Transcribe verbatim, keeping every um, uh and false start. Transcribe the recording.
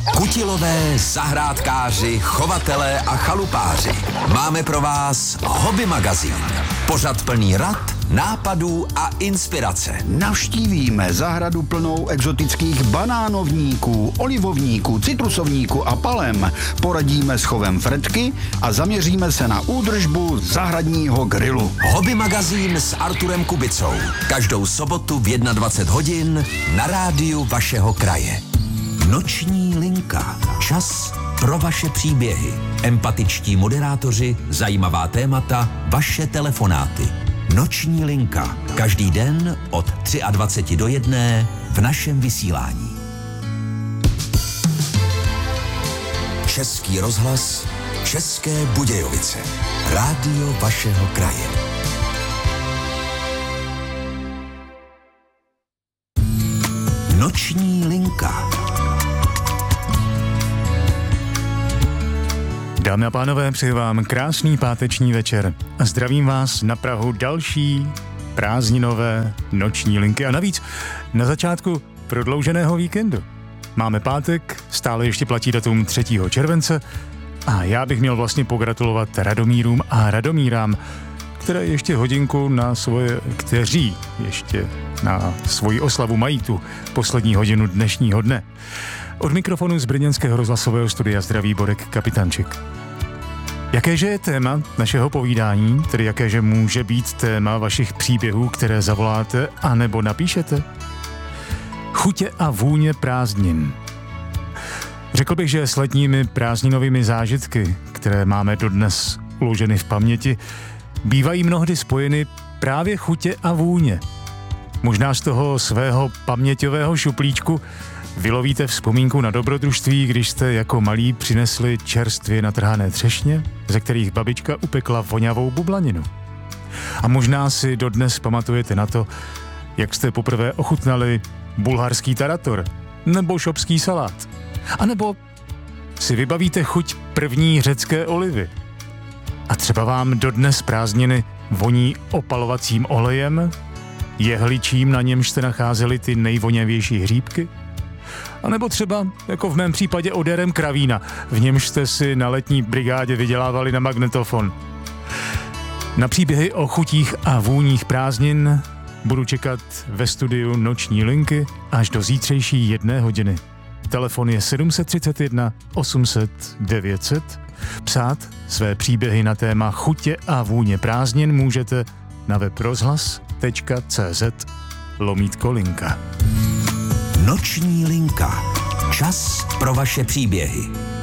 Kutilové, zahrádkáři, chovatelé a chalupáři. Máme pro vás Hobby magazín. Pořad plný rad, nápadů a inspirace. Navštívíme zahradu plnou exotických banánovníků, olivovníků, citrusovníků a palem. Poradíme s chovem fretky a zaměříme se na údržbu zahradního grilu. Hobby magazín s Arturem Kubicou. Každou sobotu v dvacet jedna hodin na rádiu vašeho kraje. Noční linka. Čas pro vaše příběhy. Empatičtí moderátoři, zajímavá témata, vaše telefonáty. Noční linka. Každý den od dvacet tři do jedné v našem vysílání. Český rozhlas, České Budějovice. Rádio vašeho kraje. Noční linka. Dámy a pánové, přeji vám krásný páteční večer a zdravím vás na prahu další prázdninové noční linky a navíc na začátku prodlouženého víkendu. Máme pátek, stále ještě platí datum třetího července a já bych měl vlastně pogratulovat Radomírům a Radomírám, které ještě hodinku na svoje, kteří ještě na svoji oslavu mají tu poslední hodinu dnešního dne. Od mikrofonu z brněnského rozhlasového studia zdraví Borek Kapitanček. Jakéže je téma našeho povídání, tedy jakéže může být téma vašich příběhů, které zavoláte anebo napíšete? Chutě a vůně prázdnin. Řekl bych, že s letními prázdninovými zážitky, které máme dodnes uloženy v paměti, bývají mnohdy spojeny právě chutě a vůně. Možná z toho svého paměťového šuplíčku vylovíte vzpomínku na dobrodružství, když jste jako malí přinesli čerstvě natrhané třešně, ze kterých babička upekla vonavou bublaninu. A možná si dodnes pamatujete na to, jak jste poprvé ochutnali bulharský tarator nebo šopský salát. A nebo si vybavíte chuť první řecké olivy. A třeba vám dodnes prázdniny voní opalovacím olejem, jehličím, na němž jste nacházeli ty nejvoněvější hříbky? A nebo třeba, jako v mém případě, odérem kravína, v němž jste si na letní brigádě vydělávali na magnetofon. Na příběhy o chutích a vůních prázdnin budu čekat ve studiu Noční linky až do zítřejší jedné hodiny. Telefon je sedm set třicet jedna osm set devět set. Psát své příběhy na téma chutě a vůně prázdnin můžete na web rozhlas tečka cé zet lomítko linka. Noční linka. Čas pro vaše příběhy.